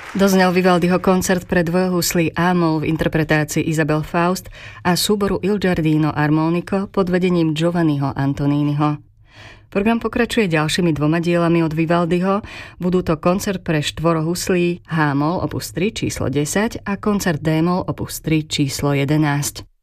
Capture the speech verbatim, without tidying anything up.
Doznel Vivaldiho koncert pre dvojhuslí A-moll v interpretácii Isabel Faust a súboru Il Giardino Armonico pod vedením Giovanniho Antoniniho. Program pokračuje ďalšími dvoma dielami od Vivaldiho. Budú to koncert pre štvorohuslí H-moll opus tri číslo desať a koncert D-moll opus tri číslo jedenásť.